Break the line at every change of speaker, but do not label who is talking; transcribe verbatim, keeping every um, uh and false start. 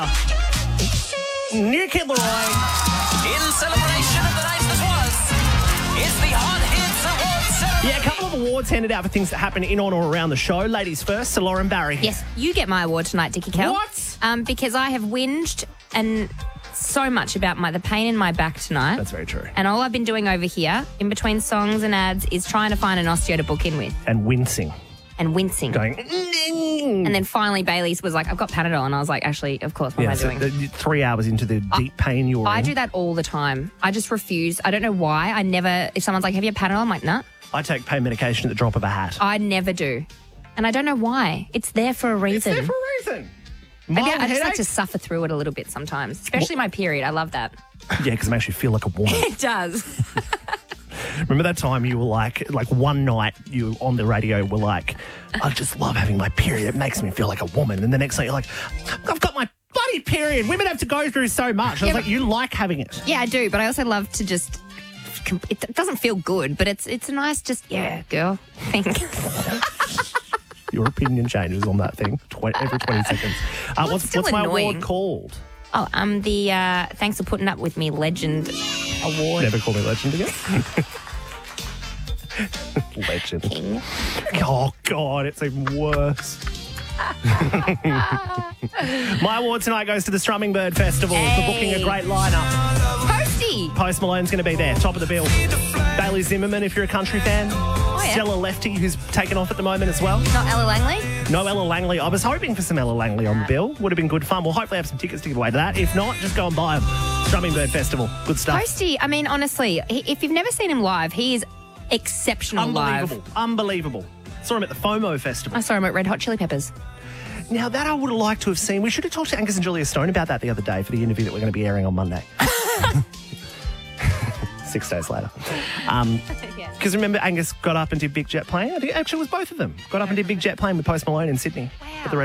New Kid Laroi.
In celebration of the night that was, it's the Hot Hits Awards ceremony.
Yeah, a couple of awards handed out for things that happen in on or around the show. Ladies first, Sir Lauren Barry.
Yes, you get my award tonight, Dickie Kel.
What?
Um, because I have whinged and so much about my the pain in my back tonight.
That's very true.
And all I've been doing over here, in between songs and ads, is trying to find an osteo to book in with
And wincing.
and wincing.
Going, "Mm."
And then finally Bailey's was like, I've got Panadol. And I was like, actually, of course, what
yeah,
am I
so
doing?
the, three hours into the deep pain you're
I
in.
do that all the time. I just refuse. I don't know why. I never, if someone's like, have you had Panadol? I'm like, nah.
I take pain medication at the drop of a hat.
I never do. And I don't know why. It's there for a
It's
reason.
there for a reason.
Maybe
Mild
I just like
headache?
to suffer through it a little bit sometimes, especially my period. I love that.
Yeah, because it makes you feel like a woman.
It does.
Remember that time you were like, like one night you on the radio were like, I just love having my period. It makes me feel like a woman. And the next night you're like, I've got my bloody period. Women have to go through so much. I was
Yeah,
like, you like having it.
Yeah, I do, but I also love to just. It doesn't feel good, but it's it's a nice, just yeah, girl thing.
Your opinion changes on that thing tw- every twenty seconds. Uh,
Well,
what's
it's still
what's my
annoying.
award called?
Oh, um, the uh, thanks for putting up with me legend award.
Never call me legend again. Legend.
King.
Oh, God, it's even worse. My award tonight goes to the Strumming Bird Festival for booking a great lineup.
Posty.
Post Malone's going to be there, top of the bill. Bailey Zimmerman, if you're a country fan.
Oh, yeah.
Stella Lefty, who's taken off at the moment as well.
Not Ella Langley.
No Ella Langley. I was hoping for some Ella Langley on the bill. Would have been good fun. We'll hopefully have some tickets to give away to that. If not, just go and buy them. Strumming Bird Festival. Good stuff.
Posty. I mean, honestly, he, if you've never seen him live, he is exceptional
Unbelievable.
live.
Unbelievable. Saw him at the FOMO Festival.
I saw him at Red Hot Chili Peppers.
Now, that I would have liked to have seen. We should have talked to Angus and Julia Stone about that the other day for the interview that we're going to be airing on Monday. Six days later. Um, Because remember, Angus got up and did Big Jet Plane? I think actually it was both of them. Got up and did Big Jet Plane with Post Malone in Sydney.
Wow.
At the